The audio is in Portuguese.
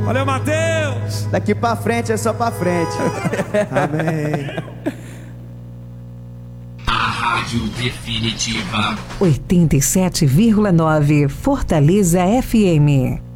Valeu, Matheus! Daqui pra frente é só pra frente. Amém. A Rádio Definitiva 87,9 Fortaleza FM.